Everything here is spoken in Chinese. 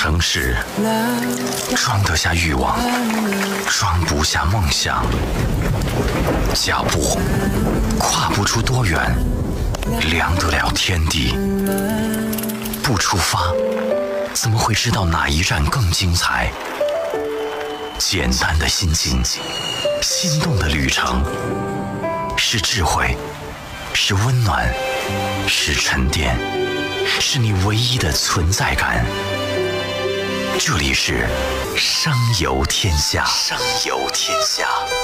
城市，装得下欲望，装不下梦想。脚步跨不出多远，量得了天地。不出发，怎么会知道哪一站更精彩？简单的心境，心动的旅程，是智慧，是温暖，是沉淀，是你唯一的存在感。这里是声游天下，声游天下。